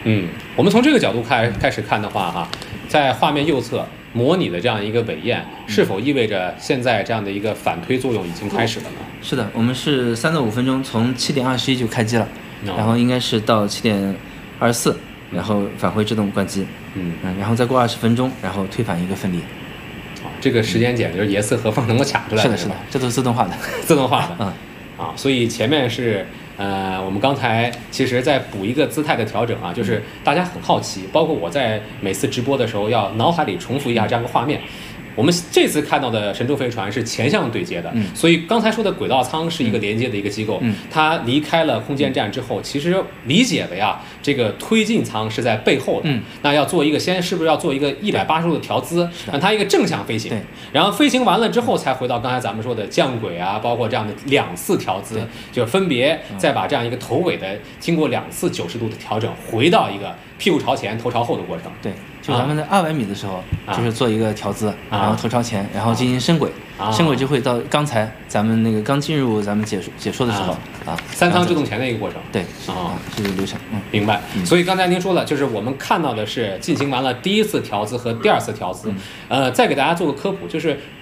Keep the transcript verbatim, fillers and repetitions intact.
嗯，我们从这个角度开开始看的话，哈，在画面右侧模拟的这样一个尾焰，是否意味着现在这样的一个反推作用已经开始了呢？ 是的，我们是三到五分钟，从七点二十一就开机了，哦、然后应该是到七点二十四，然后返回自动关机，嗯嗯，然后再过二十分钟，然后推返一个分离。 啊，这个时间点就是严丝合缝能够卡出来的， 是的，是的，这都是自动化的， 自动化的， 嗯， 啊，所以前面是。呃，我们刚才其实在补一个姿态的调整啊，就是大家很好奇，包括我在每次直播的时候要脑海里重复一下这样一个画面。我们这次看到的神舟飞船是前向对接的，嗯、所以刚才说的轨道舱是一个连接的一个机构，嗯、它离开了空间站之后，其实理解为啊，这个推进舱是在背后的，嗯、那要做一个先是不是要做一个一百八十度的调姿，让它一个正向飞行，然后飞行完了之后才回到刚才咱们说的降轨啊，包括这样的两次调姿，就分别再把这样一个头尾的经过两次九十度的调整，回到一个屁股朝前头朝后的过程， 对。就咱们在二百米的时候， 啊、 就是做一个调姿， 啊、 然后头朝前，然后进行升轨，啊、升轨就会到刚才咱们那个刚进入咱们解说解说的时候啊， 三舱制动前的一个过程。 对， 啊， 这个流程，嗯， 明白。 嗯、 所以刚才您说了，就是我们看到的是进行完了第一次调姿和第二次调姿，嗯、呃，再给大家做个科普，就是